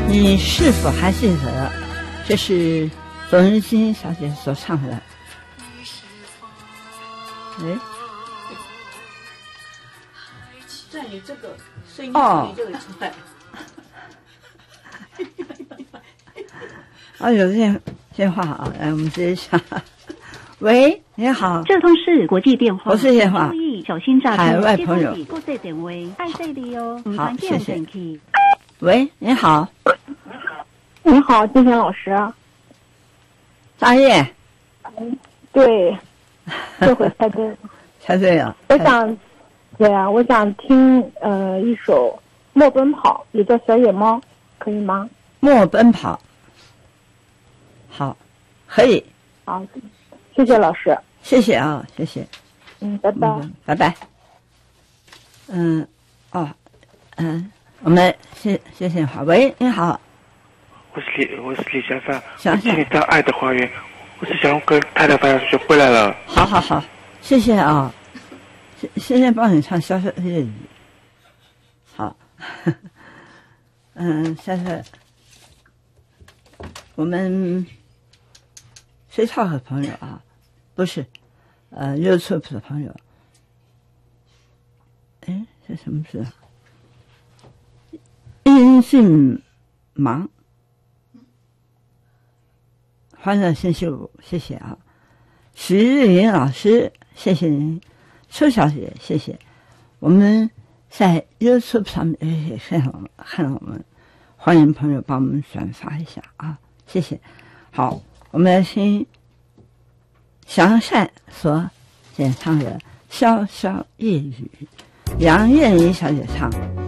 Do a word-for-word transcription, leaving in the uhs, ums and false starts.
你是否还记得？这是董云金小姐所唱的。哎， 在你这个声音里就会出来。 啊，有电电话啊，来，我们接一下。喂，你好， 这通是国际电话， 国际电话， 注意小心诈骗。 海外朋友， 国际电话，爱这里哦。 好，谢谢。喂，你好。 你好，金贤老师。 张烨。 嗯，对，这回猜对了。 猜对了。 我想，对啊，我想听呃一首《莫奔跑》，也叫《小野猫》，可以吗？ 莫奔跑。好，可以。 好，谢谢老师。 谢谢啊，谢谢。 嗯，拜拜。 嗯、拜拜。嗯，哦，嗯，我们谢谢谢好。喂，你好。 我是李，我是李先生。 想想。 今天到爱的花园，我是想跟太太发学回来了。 好好好，谢谢啊。现现在帮你唱小小夜雨。好。嗯，现在我们飞超的朋友啊，不是，呃 ，YouTube 的朋友。哎，这什么字？音讯忙。欢乐星期五，谢谢啊！徐日云老师，谢谢您；邱小姐，谢谢。我们在 YouTube 上面也看到看到我们，欢迎朋友帮我们转发一下啊，谢谢。好，我们来听祥善所演唱的《潇潇夜雨》，杨燕妮小姐唱。